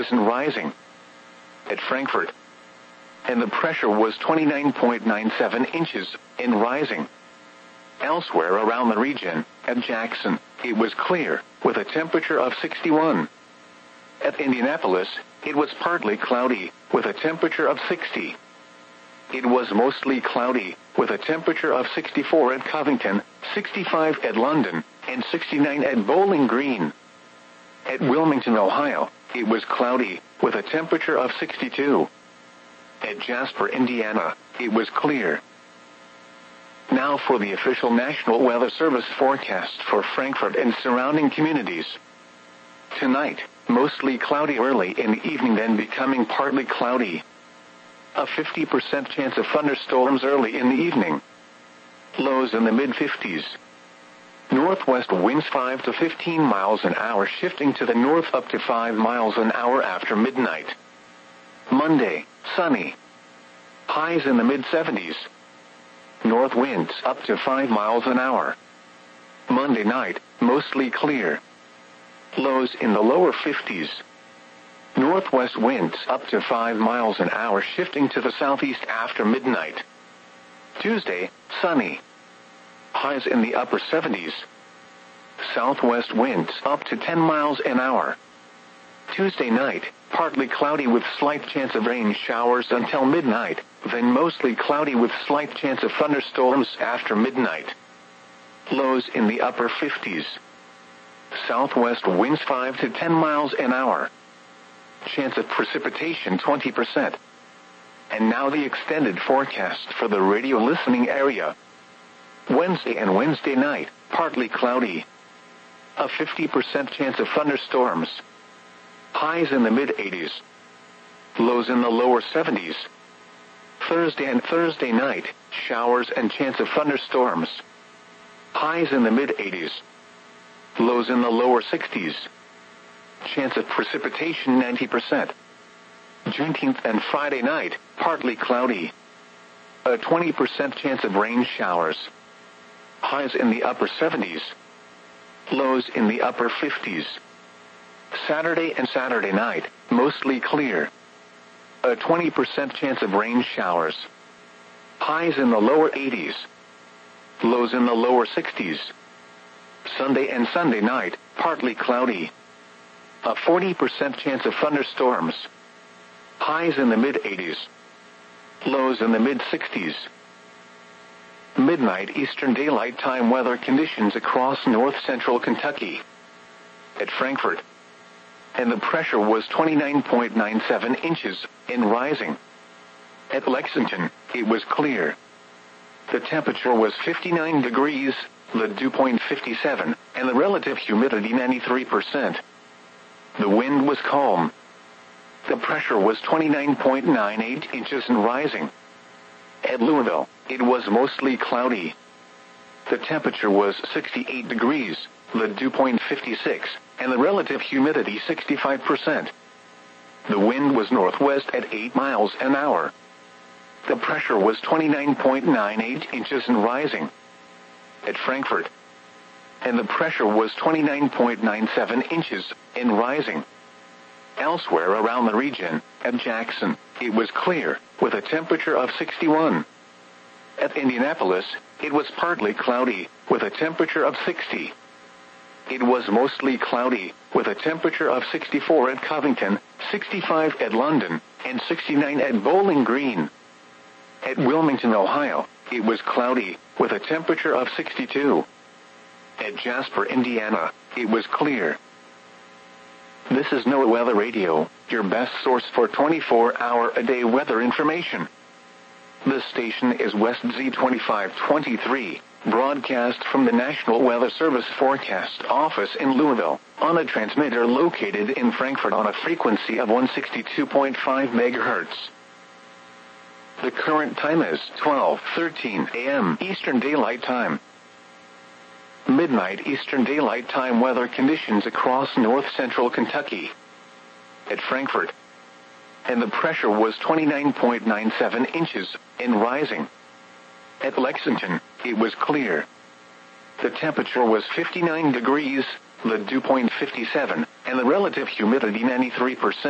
and rising. At Frankfurt, and the pressure was 29.97 inches and rising. Elsewhere around the region, at Jackson, it was clear, with a temperature of 61. At Indianapolis, it was partly cloudy, with a temperature of 60. It was mostly cloudy, with a temperature of 64 at Covington, 65 at London, and 69 at Bowling Green. At Wilmington, Ohio, it was cloudy, with a temperature of 62. At Jasper, Indiana, it was clear. Now for the official National Weather Service forecast for Frankfurt and surrounding communities. Tonight, mostly cloudy early in the evening, then becoming partly cloudy. A 50% chance of thunderstorms early in the evening. Lows in the mid-50s. Northwest winds 5 to 15 miles an hour, shifting to the north up to 5 miles an hour after midnight. Monday, sunny. Highs in the mid-70s. North winds up to 5 miles an hour. Monday night, mostly clear. Lows in the lower 50s. Northwest winds up to 5 miles an hour, shifting to the southeast after midnight. Tuesday, sunny. Highs in the upper 70s. Southwest winds up to 10 miles an hour. Tuesday night, partly cloudy with slight chance of rain showers until midnight, then mostly cloudy with slight chance of thunderstorms after midnight. Lows in the upper 50s. Southwest winds 5 to 10 miles an hour. Chance of precipitation 20%. And now the extended forecast for the radio listening area. Wednesday and Wednesday night, partly cloudy. A 50% chance of thunderstorms. Highs in the mid-80s. Lows in the lower 70s. Thursday and Thursday night, showers and chance of thunderstorms. Highs in the mid-80s. Lows in the lower 60s. Chance of precipitation 90%. Juneteenth and Friday night, partly cloudy. A 20% chance of rain showers. Highs in the upper 70s. Lows in the upper 50s. Saturday and Saturday night, mostly clear. A 20% chance of rain showers. Highs in the lower 80s. Lows in the lower 60s. Sunday and Sunday night, partly cloudy. A 40% chance of thunderstorms. Highs in the mid-80s. Lows in the mid-60s. Midnight Eastern Daylight Time weather conditions across north-central Kentucky. At Frankfurt, and the pressure was 29.97 inches and rising. At Lexington, it was clear. The temperature was 59 degrees, the dew point 57, and the relative humidity 93%. The wind was calm. The pressure was 29.98 inches and rising. At Louisville, it was mostly cloudy. The temperature was 68 degrees, the dew point 56, and the relative humidity 65%. The wind was northwest at 8 miles an hour. The pressure was 29.98 inches and rising. At Frankfurt, and the pressure was 29.97 inches and rising. Elsewhere around the region, at Jackson, it was clear, with a temperature of 61. At Indianapolis, it was partly cloudy, with a temperature of 60. It was mostly cloudy, with a temperature of 64 at Covington, 65 at London, and 69 at Bowling Green. At Wilmington, Ohio, it was cloudy, with a temperature of 62. At Jasper, Indiana, it was clear. This is NOAA Weather Radio, your best source for 24-hour-a-day weather information. This station is West Z2523, broadcast from the National Weather Service Forecast Office in Louisville, on a transmitter located in Frankfurt on a frequency of 162.5 megahertz. The current time is 12:13 a.m. Eastern Daylight Time. Midnight Eastern Daylight Time weather conditions across north-central Kentucky. At Frankfurt, and the pressure was 29.97 inches and rising. At Lexington, it was clear. The temperature was 59 degrees, the dew point 57, and the relative humidity 93%.